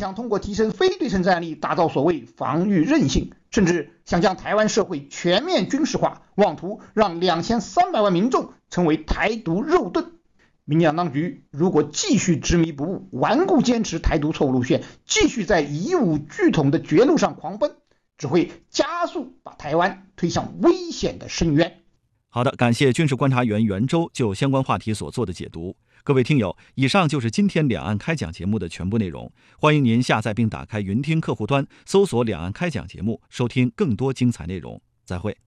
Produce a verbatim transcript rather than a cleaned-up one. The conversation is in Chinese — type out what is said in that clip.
想通过提升非对称战力打造所谓防御韧性，甚至想将台湾社会全面军事化，妄图让两千三百万民众成为台独肉盾。民进党当局如果继续执迷不悟，顽固坚持台独错误路线，继续在以武拒统的绝路上狂奔，只会加速把台湾推向危险的深渊。 好的，感谢军事观察员袁周就相关话题所做的解读。各位听友，以上就是今天两岸开讲节目的全部内容。欢迎您下载并打开云听客户端，搜索两岸开讲节目，收听更多精彩内容。再会。